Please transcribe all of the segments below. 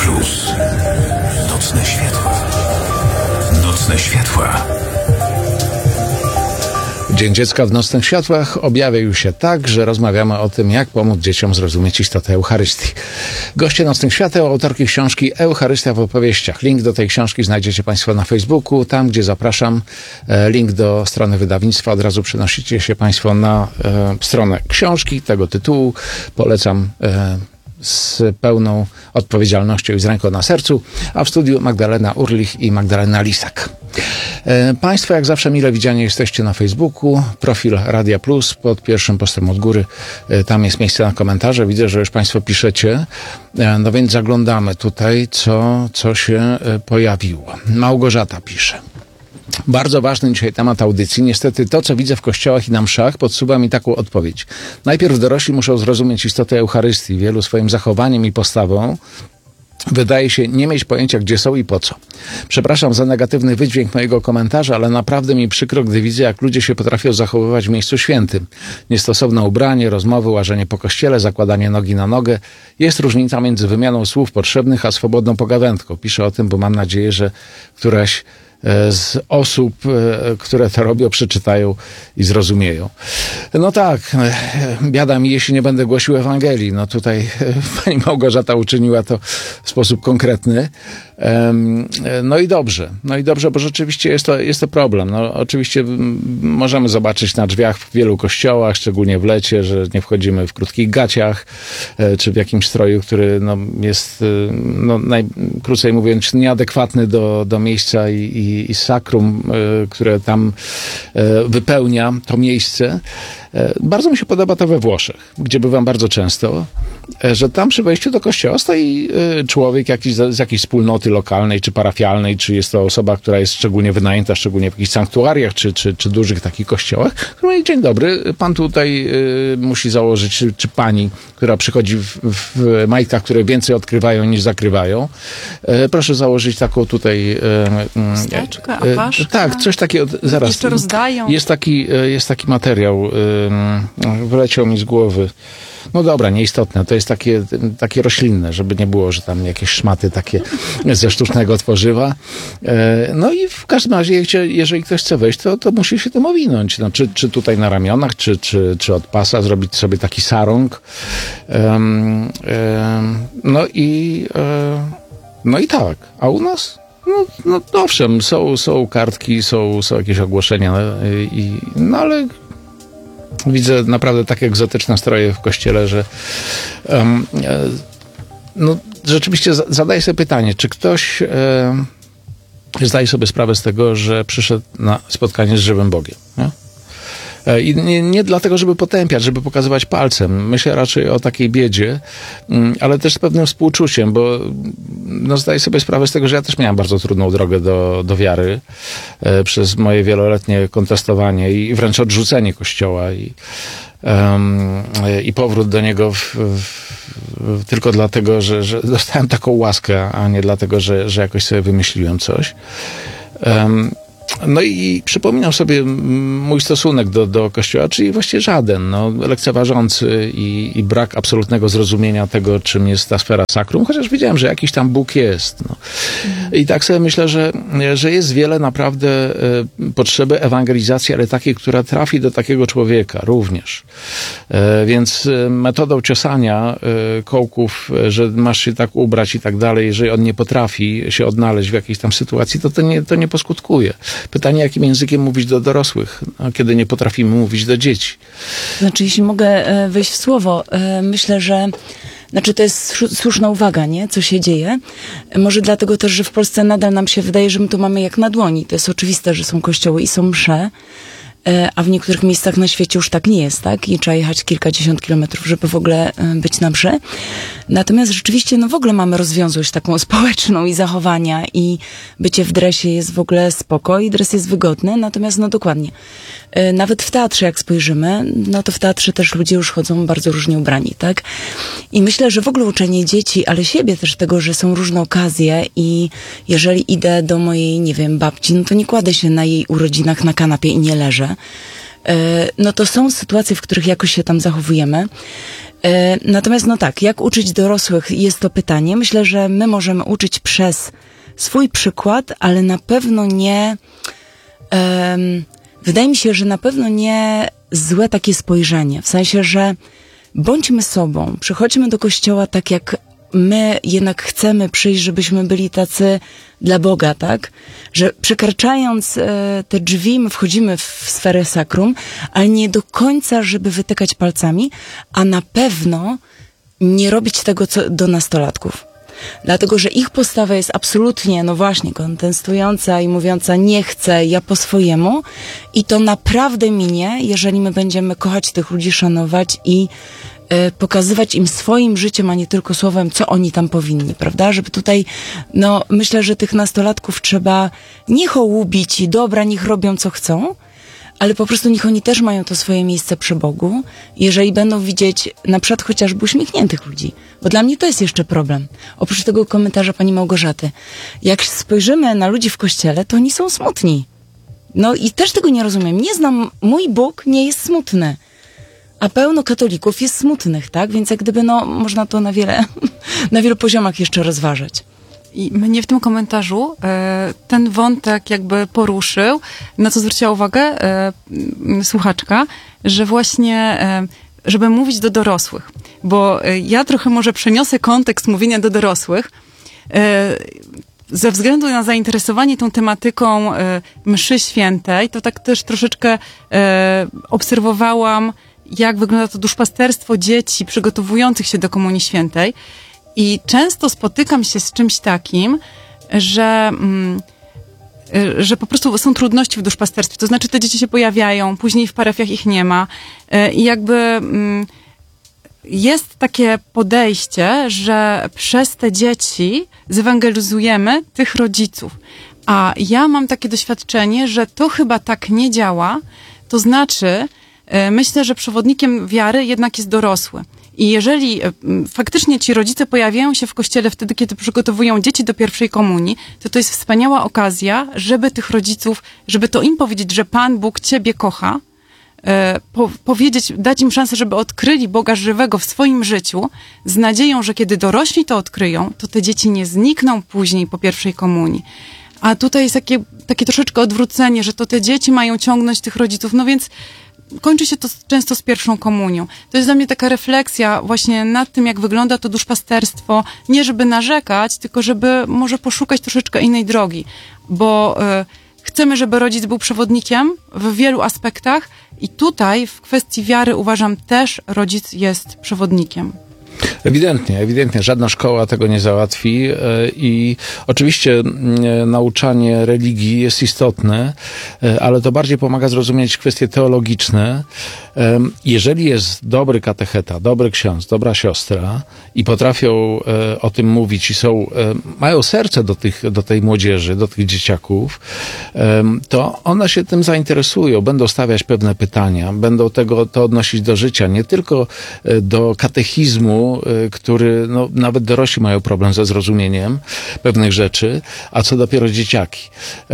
Plus. Nocne światła. Nocne światła. Dzień Dziecka w Nocnych Światłach objawił się tak, że rozmawiamy o tym, jak pomóc dzieciom zrozumieć istotę Eucharystii. Goście Nocnych Świateł, autorki książki Eucharystia w opowieściach. Link do tej książki znajdziecie Państwo na Facebooku, tam gdzie zapraszam. Link do strony wydawnictwa. Od razu przenosicie się Państwo na stronę książki tego tytułu. Polecam z pełną odpowiedzialnością i z ręką na sercu. A w studiu Magdalena Urlich i Magdalena Lisak. Państwo jak zawsze mile widziani jesteście na Facebooku, profil Radia Plus pod pierwszym postem od góry, tam jest miejsce na komentarze, widzę, że już Państwo piszecie, no więc zaglądamy tutaj, co się pojawiło. Małgorzata pisze. Bardzo ważny dzisiaj temat audycji. Niestety to, co widzę w kościołach i na mszach, podsuwa mi taką odpowiedź. Najpierw dorośli muszą zrozumieć istotę Eucharystii. Wielu swoim zachowaniem i postawą wydaje się nie mieć pojęcia, gdzie są i po co. Przepraszam za negatywny wydźwięk mojego komentarza, ale naprawdę mi przykro, gdy widzę, jak ludzie się potrafią zachowywać w miejscu świętym. Niestosowne ubranie, rozmowy, łażenie po kościele, zakładanie nogi na nogę. Jest różnica między wymianą słów potrzebnych, a swobodną pogawędką. Piszę o tym, bo mam nadzieję, że któraś z osób, które to robią, przeczytają i zrozumieją. No tak, biada mi, jeśli nie będę głosił Ewangelii. No tutaj pani Małgorzata uczyniła to w sposób konkretny. No i dobrze, bo rzeczywiście jest to problem. No, oczywiście możemy zobaczyć na drzwiach w wielu kościołach, szczególnie w lecie, że nie wchodzimy w krótkich gaciach, czy w jakimś stroju, który jest, najkrócej mówiąc, nieadekwatny do miejsca i sakrum, które tam wypełnia to miejsce. Bardzo mi się podoba to we Włoszech, gdzie bywam bardzo często, że tam przy wejściu do kościoła stoi człowiek z jakiejś wspólnoty lokalnej czy parafialnej, czy jest to osoba, która jest szczególnie wynajęta, szczególnie w jakichś sanktuariach, czy dużych takich kościołach, który mówi: dzień dobry, pan tutaj musi założyć, czy pani, która przychodzi w majtkach, które więcej odkrywają niż zakrywają, proszę założyć taką tutaj chusteczkę, apaszkę. Tak, coś takiego. Zaraz. Jeszcze rozdają. Jest taki materiał, wyleciał mi z głowy. No dobra, nieistotne. To jest takie roślinne, żeby nie było, że tam jakieś szmaty takie ze sztucznego tworzywa. No i w każdym razie, jeżeli ktoś chce wejść, to musi się tym owinąć. No, czy tutaj na ramionach, czy od pasa zrobić sobie taki sarong. No i tak. A u nas? No owszem, są kartki, są jakieś ogłoszenia, ale widzę naprawdę takie egzotyczne stroje w kościele, że rzeczywiście zadaję sobie pytanie, czy ktoś zdaje sobie sprawę z tego, że przyszedł na spotkanie z żywym Bogiem. Nie? I nie dlatego, żeby potępiać, żeby pokazywać palcem. Myślę raczej o takiej biedzie, ale też z pewnym współczuciem, bo zdaję sobie sprawę z tego, że ja też miałem bardzo trudną drogę do wiary przez moje wieloletnie kontestowanie i wręcz odrzucenie Kościoła i powrót do niego tylko dlatego, że dostałem taką łaskę, a nie dlatego, że jakoś sobie wymyśliłem coś. No i przypominam sobie mój stosunek do Kościoła, czyli właściwie żaden, lekceważący i brak absolutnego zrozumienia tego, czym jest ta sfera sakrum, chociaż wiedziałem, że jakiś tam Bóg jest. I tak sobie myślę, że jest wiele naprawdę potrzeby ewangelizacji, ale takiej, która trafi do takiego człowieka również. Więc metodą ciosania kołków, że masz się tak ubrać i tak dalej, jeżeli on nie potrafi się odnaleźć w jakiejś tam sytuacji, to nie poskutkuje. Pytanie, jakim językiem mówić do dorosłych, kiedy nie potrafimy mówić do dzieci. Znaczy, jeśli mogę wejść w słowo, myślę, że to jest słuszna uwaga, nie? Co się dzieje. Może dlatego też, że w Polsce nadal nam się wydaje, że my to mamy jak na dłoni. To jest oczywiste, że są kościoły i są msze, a w niektórych miejscach na świecie już tak nie jest, tak? I trzeba jechać kilkadziesiąt kilometrów, żeby w ogóle być na mszy. Natomiast rzeczywiście, w ogóle mamy rozwiązłość taką społeczną i zachowania i bycie w dresie jest w ogóle spoko i dres jest wygodny. Natomiast, dokładnie. Nawet w teatrze, jak spojrzymy, to w teatrze też ludzie już chodzą bardzo różnie ubrani, tak? I myślę, że w ogóle uczenie dzieci, ale siebie też tego, że są różne okazje i jeżeli idę do mojej, nie wiem, babci, to nie kładę się na jej urodzinach na kanapie i nie leżę. To są sytuacje, w których jakoś się tam zachowujemy. Natomiast no tak, jak uczyć dorosłych jest to pytanie. Myślę, że my możemy uczyć przez swój przykład, ale na pewno nie... wydaje mi się, że na pewno nie złe takie spojrzenie. W sensie, że bądźmy sobą, przychodźmy do kościoła tak, jak my jednak chcemy przyjść, żebyśmy byli tacy dla Boga, tak? Że przekraczając te drzwi, my wchodzimy w sferę sakrum, ale nie do końca, żeby wytykać palcami, a na pewno nie robić tego do nastolatków. Dlatego, że ich postawa jest absolutnie, no właśnie, kontestująca i mówiąca nie chcę, ja po swojemu i to naprawdę minie, jeżeli my będziemy kochać tych ludzi, szanować i pokazywać im swoim życiem, a nie tylko słowem, co oni tam powinni, prawda? Żeby tutaj, no myślę, że tych nastolatków trzeba nie hołubić i dobra, niech robią co chcą, ale po prostu niech oni też mają to swoje miejsce przy Bogu, jeżeli będą widzieć na przykład chociażby uśmiechniętych ludzi, bo dla mnie to jest jeszcze problem. Oprócz tego komentarza pani Małgorzaty. Jak spojrzymy na ludzi w kościele, to oni są smutni. No i też tego nie rozumiem. Nie znam, mój Bóg nie jest smutny. A pełno katolików jest smutnych, tak? Więc jak gdyby, no, można to na wielu poziomach jeszcze rozważać. I mnie w tym komentarzu ten wątek jakby poruszył, na co zwróciła uwagę słuchaczka, że właśnie, żeby mówić do dorosłych, bo ja trochę może przeniosę kontekst mówienia do dorosłych, ze względu na zainteresowanie tą tematyką mszy świętej, to tak też troszeczkę obserwowałam, jak wygląda to duszpasterstwo dzieci przygotowujących się do Komunii Świętej. I często spotykam się z czymś takim, że po prostu są trudności w duszpasterstwie. To znaczy te dzieci się pojawiają, później w parafiach ich nie ma. I jakby jest takie podejście, że przez te dzieci zewangelizujemy tych rodziców. A ja mam takie doświadczenie, że to chyba tak nie działa. To znaczy, myślę, że przewodnikiem wiary jednak jest dorosły. I jeżeli faktycznie ci rodzice pojawiają się w kościele wtedy, kiedy przygotowują dzieci do pierwszej komunii, to jest wspaniała okazja, żeby tych rodziców, żeby to im powiedzieć, że Pan Bóg ciebie kocha, powiedzieć, dać im szansę, żeby odkryli Boga żywego w swoim życiu, z nadzieją, że kiedy dorośli to odkryją, to te dzieci nie znikną później po pierwszej komunii. A tutaj jest takie troszeczkę odwrócenie, że to te dzieci mają ciągnąć tych rodziców, no więc kończy się to często z pierwszą komunią. To jest dla mnie taka refleksja właśnie nad tym, jak wygląda to duszpasterstwo. Nie żeby narzekać, tylko żeby może poszukać troszeczkę innej drogi. Bo chcemy, żeby rodzic był przewodnikiem w wielu aspektach i tutaj w kwestii wiary uważam też rodzic jest przewodnikiem. Ewidentnie, żadna szkoła tego nie załatwi i oczywiście nauczanie religii jest istotne, ale to bardziej pomaga zrozumieć kwestie teologiczne. Jeżeli jest dobry katecheta, dobry ksiądz, dobra siostra i potrafią o tym mówić i mają serce do tej młodzieży, do tych dzieciaków, to one się tym zainteresują, będą stawiać pewne pytania, będą to odnosić do życia, nie tylko do katechizmu, który nawet dorośli mają problem ze zrozumieniem pewnych rzeczy, a co dopiero dzieciaki.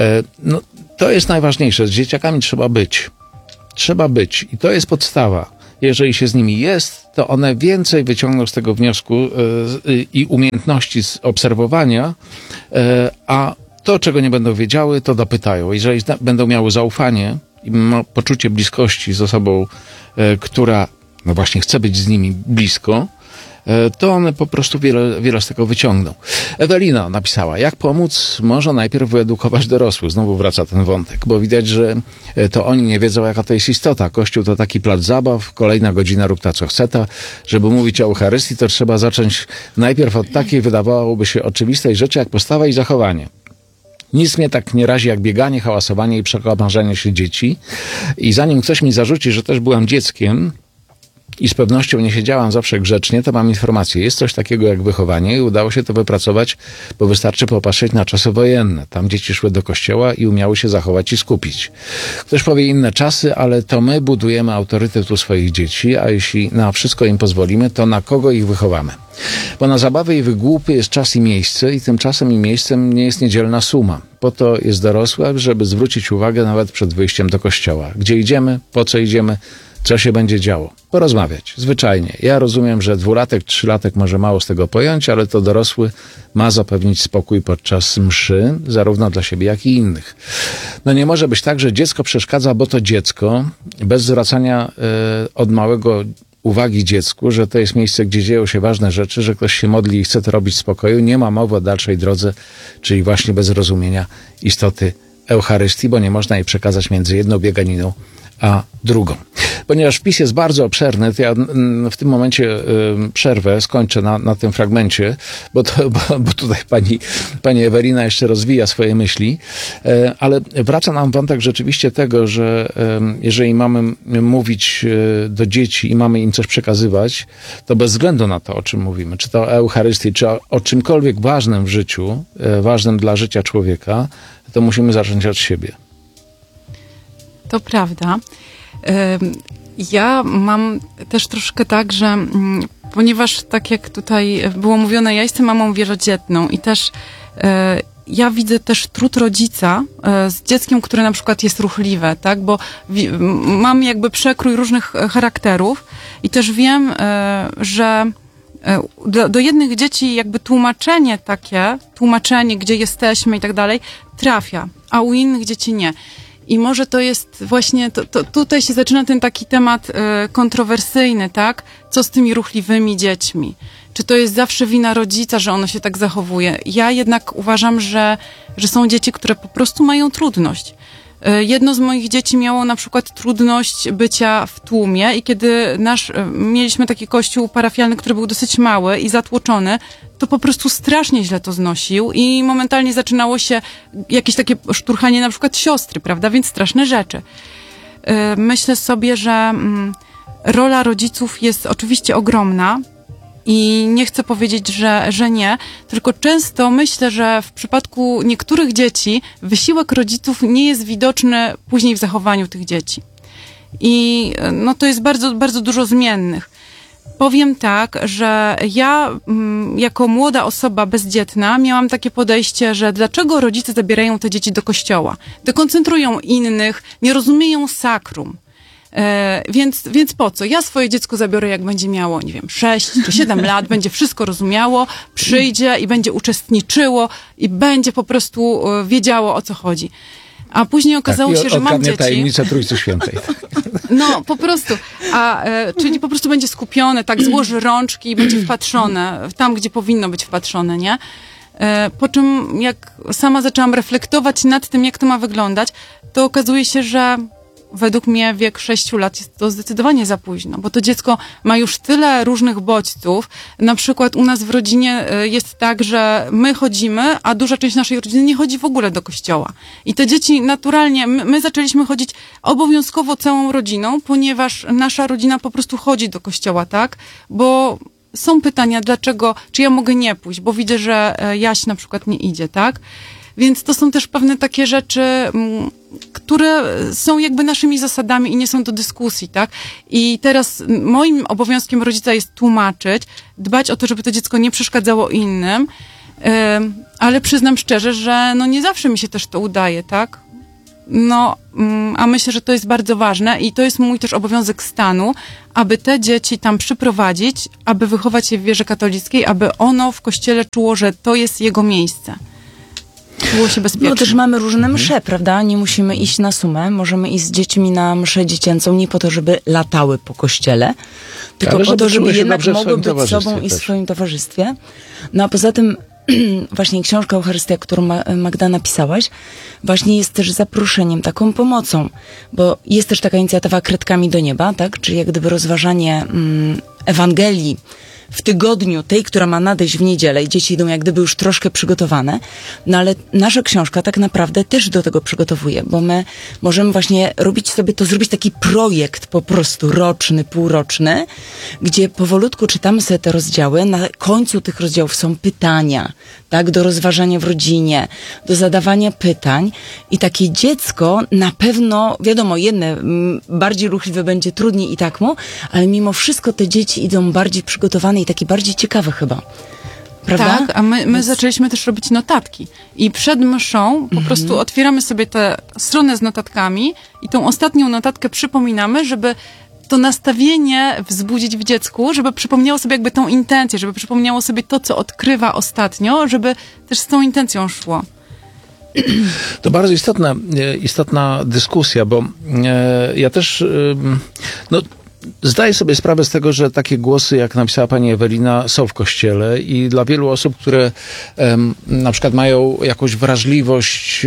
To jest najważniejsze. Z dzieciakami trzeba być. Trzeba być. I to jest podstawa. Jeżeli się z nimi jest, to one więcej wyciągną z tego wniosku i umiejętności z obserwowania, a to, czego nie będą wiedziały, to dopytają. Jeżeli będą miały zaufanie i poczucie bliskości z osobą, która właśnie chce być z nimi blisko, to one po prostu wiele z tego wyciągną. Ewelina napisała, jak pomóc? Może najpierw wyedukować dorosłych. Znowu wraca ten wątek, bo widać, że to oni nie wiedzą, jaka to jest istota. Kościół to taki plac zabaw, kolejna godzina rób ta, co chce ta. Żeby mówić o Eucharystii, to trzeba zacząć najpierw od takiej, wydawałoby się, oczywistej rzeczy, jak postawa i zachowanie. Nic mnie tak nie razi jak bieganie, hałasowanie i przekomarzanie się dzieci. I zanim ktoś mi zarzuci, że też byłam dzieckiem, i z pewnością nie siedziałam zawsze grzecznie, to mam informację. Jest coś takiego jak wychowanie i udało się to wypracować, bo wystarczy popatrzeć na czasy wojenne. Tam dzieci szły do kościoła i umiały się zachować i skupić. Ktoś powie inne czasy, ale to my budujemy autorytet u swoich dzieci, a jeśli na wszystko im pozwolimy, to na kogo ich wychowamy? Bo na zabawy i wygłupy jest czas i miejsce i tym czasem i miejscem nie jest niedzielna suma. Po to jest dorosła, żeby zwrócić uwagę nawet przed wyjściem do kościoła. Gdzie idziemy, po co idziemy, Co się będzie działo? Porozmawiać, zwyczajnie. Ja rozumiem, że 2-latek, 3-latek może mało z tego pojąć, ale to dorosły ma zapewnić spokój podczas mszy, zarówno dla siebie, jak i innych. No nie może być tak, że dziecko przeszkadza, bo to dziecko, bez zwracania od małego uwagi dziecku, że to jest miejsce, gdzie dzieją się ważne rzeczy, że ktoś się modli i chce to robić w spokoju. Nie ma mowy o dalszej drodze, czyli właśnie bez rozumienia istoty Eucharystii, bo nie można jej przekazać między jedną bieganiną a drugą. Ponieważ wpis jest bardzo obszerny, to ja w tym momencie przerwę, skończę na tym fragmencie, bo tutaj pani Ewelina jeszcze rozwija swoje myśli, ale wraca nam wątek rzeczywiście tego, że jeżeli mamy mówić do dzieci i mamy im coś przekazywać, to bez względu na to, o czym mówimy, czy to o Eucharystii, czy o czymkolwiek ważnym w życiu, ważnym dla życia człowieka, to musimy zacząć od siebie. To prawda. Ja mam też troszkę tak, że ponieważ tak jak tutaj było mówione, ja jestem mamą wielodzietną i też ja widzę też trud rodzica z dzieckiem, które na przykład jest ruchliwe, tak? Bo mam jakby przekrój różnych charakterów i też wiem, że do jednych dzieci jakby tłumaczenie, gdzie jesteśmy i tak dalej, trafia, a u innych dzieci nie. I może to jest właśnie, tutaj się zaczyna ten taki temat kontrowersyjny, tak? Co z tymi ruchliwymi dziećmi? Czy to jest zawsze wina rodzica, że ono się tak zachowuje? Ja jednak uważam, że są dzieci, które po prostu mają trudność. Jedno z moich dzieci miało na przykład trudność bycia w tłumie i kiedy mieliśmy taki kościół parafialny, który był dosyć mały i zatłoczony, to po prostu strasznie źle to znosił i momentalnie zaczynało się jakieś takie szturchanie na przykład siostry, prawda? Więc straszne rzeczy. Myślę sobie, że rola rodziców jest oczywiście ogromna i nie chcę powiedzieć, że nie, tylko często myślę, że w przypadku niektórych dzieci wysiłek rodziców nie jest widoczny później w zachowaniu tych dzieci. I no to jest bardzo, bardzo dużo zmiennych. Powiem tak, że ja jako młoda osoba bezdzietna miałam takie podejście, że dlaczego rodzice zabierają te dzieci do kościoła? Dekoncentrują innych, nie rozumieją sakrum. Więc po co? Ja swoje dziecko zabiorę, jak będzie miało, nie wiem, 6 czy 7 lat, będzie wszystko rozumiało, przyjdzie i będzie uczestniczyło i będzie po prostu wiedziało, o co chodzi. A później okazało się, że mam dzieci. Tajemnicę Trójcy Świętej. No, po prostu. Czyli po prostu będzie skupione, tak, złoży rączki i będzie wpatrzone tam, gdzie powinno być wpatrzone, nie? Po czym, jak sama zaczęłam reflektować nad tym, jak to ma wyglądać, to okazuje się, że według mnie wiek 6 lat jest to zdecydowanie za późno, bo to dziecko ma już tyle różnych bodźców. Na przykład u nas w rodzinie jest tak, że my chodzimy, a duża część naszej rodziny nie chodzi w ogóle do kościoła. I te dzieci naturalnie, my zaczęliśmy chodzić obowiązkowo całą rodziną, ponieważ nasza rodzina po prostu chodzi do kościoła, tak? Bo są pytania, dlaczego, czy ja mogę nie pójść, bo widzę, że Jaś na przykład nie idzie, tak? Więc to są też pewne takie rzeczy, które są jakby naszymi zasadami i nie są do dyskusji, tak? I teraz moim obowiązkiem rodzica jest tłumaczyć, dbać o to, żeby to dziecko nie przeszkadzało innym, ale przyznam szczerze, że no nie zawsze mi się też to udaje, tak? No, a myślę, że to jest bardzo ważne i to jest mój też obowiązek stanu, aby te dzieci tam przyprowadzić, aby wychować je w wierze katolickiej, aby ono w kościele czuło, że to jest jego miejsce. Było się bezpiecznie. No też mamy różne msze, prawda? Nie musimy iść na sumę. Możemy iść z dziećmi na mszę dziecięcą nie po to, żeby latały po kościele, tylko po to, żeby jednak mogły być sobą i w swoim towarzystwie. No a poza tym właśnie książka Eucharystia, którą Magda napisałaś, właśnie jest też zaproszeniem, taką pomocą, bo jest też taka inicjatywa Kredkami do Nieba, tak? Czyli jak gdyby rozważanie Ewangelii w tygodniu, tej, która ma nadejść w niedzielę i dzieci idą jak gdyby już troszkę przygotowane, no ale nasza książka tak naprawdę też do tego przygotowuje, bo my możemy właśnie robić sobie to, zrobić taki projekt po prostu roczny, półroczny, gdzie powolutku czytamy sobie te rozdziały, na końcu tych rozdziałów są pytania, tak, do rozważania w rodzinie, do zadawania pytań i takie dziecko na pewno, wiadomo, jedne bardziej ruchliwe będzie trudniej i tak mu, ale mimo wszystko te dzieci idą bardziej przygotowane i takie bardziej ciekawe chyba. Prawda? Tak, a my zaczęliśmy też robić notatki. I przed mszą po prostu otwieramy sobie tę stronę z notatkami i tą ostatnią notatkę przypominamy, żeby to nastawienie wzbudzić w dziecku, żeby przypomniało sobie jakby tą intencję, żeby przypomniało sobie to, co odkrywa ostatnio, żeby też z tą intencją szło. To bardzo istotna dyskusja, bo ja też zdaję sobie sprawę z tego, że takie głosy, jak napisała pani Ewelina, są w Kościele i dla wielu osób, które na przykład mają jakąś wrażliwość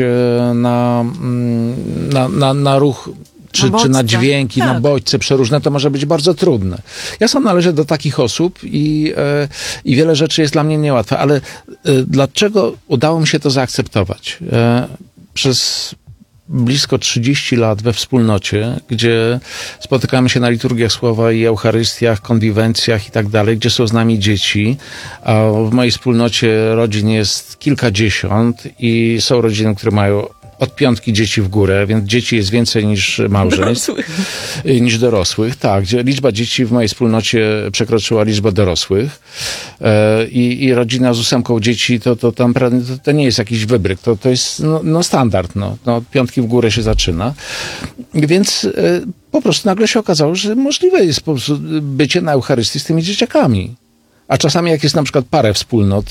na ruch, czy na dźwięki, na bodźce przeróżne, to może być bardzo trudne. Ja sam należę do takich osób i wiele rzeczy jest dla mnie niełatwe, ale dlaczego udało mi się to zaakceptować? Przez blisko 30 lat we wspólnocie, gdzie spotykamy się na liturgiach słowa i eucharystiach, konwiwencjach i tak dalej, gdzie są z nami dzieci, a w mojej wspólnocie rodzin jest kilkadziesiąt i są rodziny, które mają od 5 dzieci w górę, więc dzieci jest więcej niż małżeństw. Niż dorosłych, tak. Gdzie liczba dzieci w mojej wspólnocie przekroczyła liczbę dorosłych i rodzina z 8 dzieci, to nie jest jakiś wybryk, to jest standard, od 5 w górę się zaczyna. Więc po prostu nagle się okazało, że możliwe jest po prostu bycie na Eucharystii z tymi dzieciakami. A czasami jak jest na przykład parę wspólnot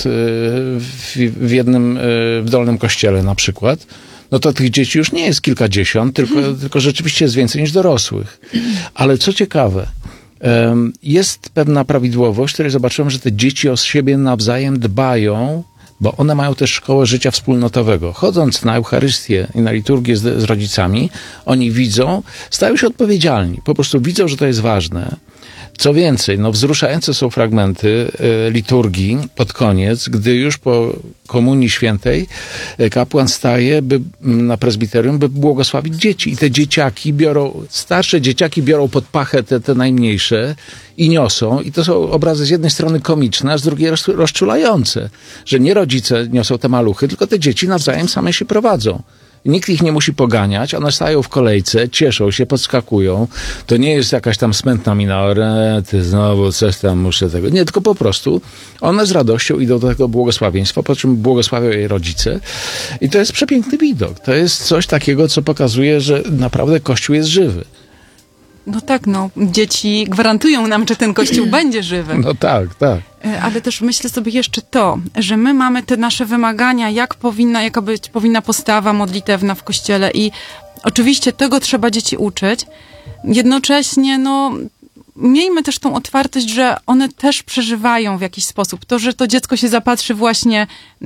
w dolnym kościele na przykład, no to tych dzieci już nie jest kilkadziesiąt, tylko rzeczywiście jest więcej niż dorosłych. Ale co ciekawe, jest pewna prawidłowość, w której zobaczyłem, że te dzieci o siebie nawzajem dbają, bo one mają też szkołę życia wspólnotowego. Chodząc na Eucharystię i na liturgię z rodzicami, oni widzą, stają się odpowiedzialni. Po prostu widzą, że to jest ważne. Co więcej, wzruszające są fragmenty liturgii pod koniec, gdy już po Komunii Świętej kapłan staje na prezbiterium, by błogosławić dzieci. I te dzieciaki starsze dzieciaki biorą pod pachę te najmniejsze i niosą. I to są obrazy z jednej strony komiczne, a z drugiej rozczulające. Że nie rodzice niosą te maluchy, tylko te dzieci nawzajem same się prowadzą. Nikt ich nie musi poganiać, one stają w kolejce, cieszą się, podskakują. To nie jest jakaś tam smętna mina, ty znowu coś tam muszę tego. Nie, tylko po prostu one z radością idą do tego błogosławieństwa, po czym błogosławią jej rodzice. I to jest przepiękny widok. To jest coś takiego, co pokazuje, że naprawdę Kościół jest żywy. No tak, dzieci gwarantują nam, że ten Kościół będzie żywy. No tak. Ale też myślę sobie jeszcze to, że my mamy te nasze wymagania, jaka być powinna postawa modlitewna w Kościele i oczywiście tego trzeba dzieci uczyć. Jednocześnie, miejmy też tą otwartość, że one też przeżywają w jakiś sposób. To, że to dziecko się zapatrzy właśnie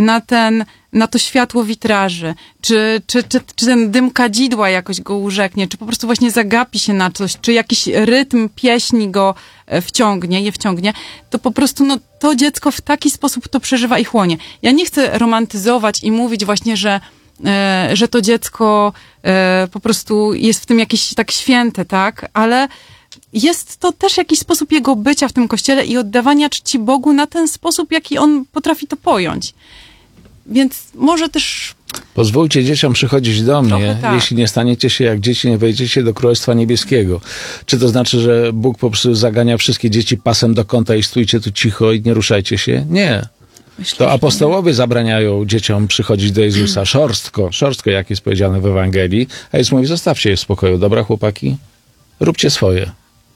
na to światło witraży, czy ten dym kadzidła jakoś go urzeknie, czy po prostu właśnie zagapi się na coś, czy jakiś rytm pieśni go je wciągnie, to po prostu to dziecko w taki sposób to przeżywa i chłonie. Ja nie chcę romantyzować i mówić właśnie, że to dziecko po prostu jest w tym jakieś tak święte, tak? Ale jest to też jakiś sposób jego bycia w tym Kościele i oddawania czci Bogu na ten sposób, jaki on potrafi to pojąć. Więc może też... Pozwólcie dzieciom przychodzić do mnie, jeśli nie staniecie się jak dzieci, nie wejdziecie do Królestwa Niebieskiego. Czy to znaczy, że Bóg po prostu zagania wszystkie dzieci pasem do kąta i stójcie tu cicho i nie ruszajcie się? Nie. To apostołowie zabraniają dzieciom przychodzić do Jezusa szorstko, jak jest powiedziane w Ewangelii, a Jezus mówi, zostawcie je w spokoju. Dobra, chłopaki? Róbcie swoje.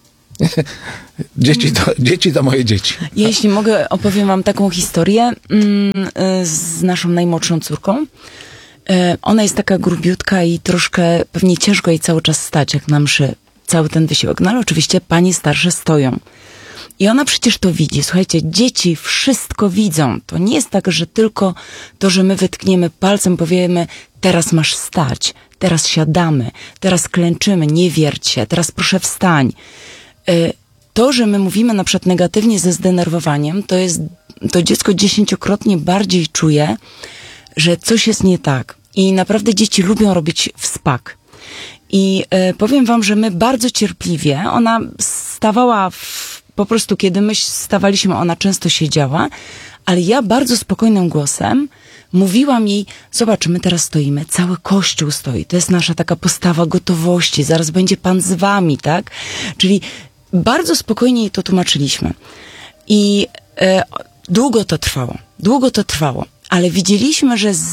Dzieci to moje dzieci. Jeśli mogę, opowiem wam taką historię z naszą najmłodszą córką. Ona jest taka grubiutka i troszkę pewnie ciężko jej cały czas stać, jak na mszy, cały ten wysiłek. No ale oczywiście panie starsze stoją. I ona przecież to widzi. Słuchajcie, dzieci wszystko widzą. To nie jest tak, że tylko to, że my wytkniemy palcem, powiemy, teraz masz stać, teraz siadamy, teraz klęczymy, nie wierć się, teraz proszę wstań. To, że my mówimy na przykład negatywnie ze zdenerwowaniem, to dziecko 10-krotnie bardziej czuje, że coś jest nie tak. I naprawdę dzieci lubią robić wspak. I powiem wam, że my bardzo cierpliwie, ona stawała po prostu, kiedy my stawaliśmy, ona często siedziała, ale ja bardzo spokojnym głosem mówiłam jej, zobacz, my teraz stoimy, cały Kościół stoi, to jest nasza taka postawa gotowości, zaraz będzie Pan z wami, tak? Czyli bardzo spokojnie jej to tłumaczyliśmy. I długo to trwało, ale widzieliśmy, że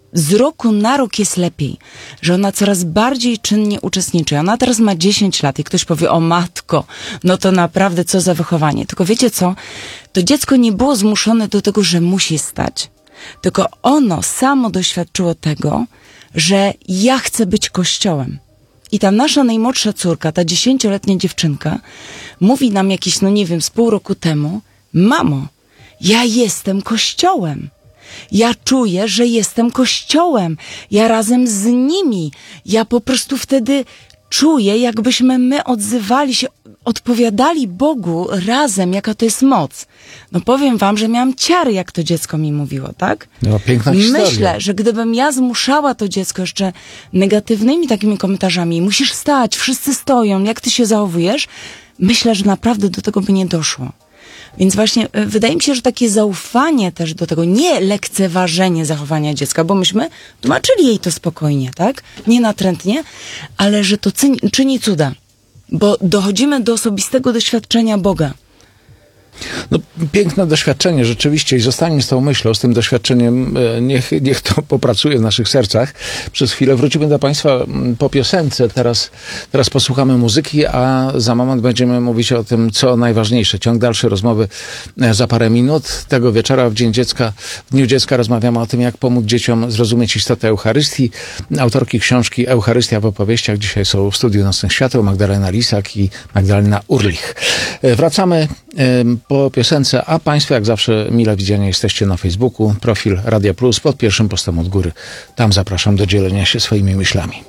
z roku na rok jest lepiej, że ona coraz bardziej czynnie uczestniczy. Ona teraz ma 10 lat i ktoś powie, o matko, no to naprawdę co za wychowanie. Tylko wiecie co? To dziecko nie było zmuszone do tego, że musi stać. Tylko ono samo doświadczyło tego, że ja chcę być Kościołem. I ta nasza najmłodsza córka, ta 10-letnia dziewczynka, mówi nam jakieś, no nie wiem, z pół roku temu, mamo, ja jestem Kościołem. Ja czuję, że jestem Kościołem. Ja razem z nimi. Ja po prostu wtedy czuję, jakbyśmy my odzywali się, odpowiadali Bogu razem, jaka to jest moc. No powiem wam, że miałam ciary, jak to dziecko mi mówiło, tak? No, piękna historia. Myślę, że gdybym ja zmuszała to dziecko jeszcze negatywnymi takimi komentarzami, musisz stać, wszyscy stoją, jak ty się zachowujesz, myślę, że naprawdę do tego by nie doszło. Więc właśnie wydaje mi się, że takie zaufanie też do tego, nie lekceważenie zachowania dziecka, bo myśmy tłumaczyli jej to spokojnie, tak? Nie natrętnie, ale że to czyni cuda, bo dochodzimy do osobistego doświadczenia Boga. No, piękne doświadczenie rzeczywiście i zostańmy z tą myślą, z tym doświadczeniem, niech to popracuje w naszych sercach. Przez chwilę wrócimy do Państwa po piosence. Teraz posłuchamy muzyki, a za moment będziemy mówić o tym, co najważniejsze. Ciąg dalszy rozmowy za parę minut. Tego wieczora w Dniu Dziecka rozmawiamy o tym, jak pomóc dzieciom zrozumieć istotę Eucharystii. Autorki książki Eucharystia w opowieściach dzisiaj są w studiu Nocnych Świateł, Magdalena Lisak i Magdalena Urlich. Wracamy po piosence, a Państwo jak zawsze mile widziani jesteście na Facebooku, profil Radia Plus pod pierwszym postem od góry. Tam zapraszam do dzielenia się swoimi myślami.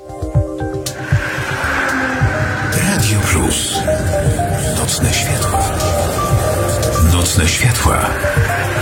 Radio Plus. Nocne światła. Nocne światła.